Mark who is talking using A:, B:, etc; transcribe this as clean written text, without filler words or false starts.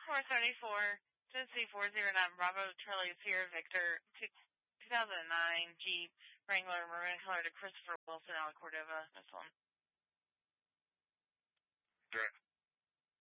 A: 474, Tennessee 409, Bravo Charlie is here, Victor, 2009 Jeep Wrangler, maroon color to Christopher Wilson, out of Cordova, this one.
B: Direct.